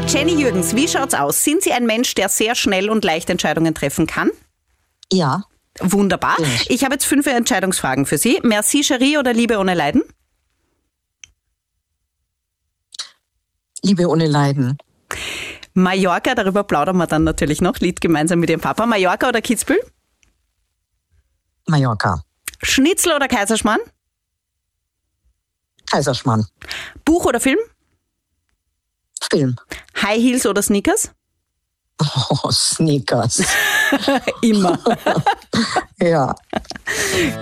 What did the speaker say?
Jenny Jürgens, wie schaut's aus? Sind Sie ein Mensch, der sehr schnell und leicht Entscheidungen treffen kann? Ja. Wunderbar. Ich habe jetzt 5 Entscheidungsfragen für Sie. Merci, Cherie oder Liebe ohne Leiden? Liebe ohne Leiden. Mallorca, darüber plaudern wir dann natürlich noch, Lied gemeinsam mit Ihrem Papa. Mallorca oder Kitzbühel? Mallorca. Schnitzel oder Kaiserschmarrn? Kaiserschmarrn. Buch oder Film? Film. High Heels oder Sneakers? Oh, Sneakers. Immer. Ja.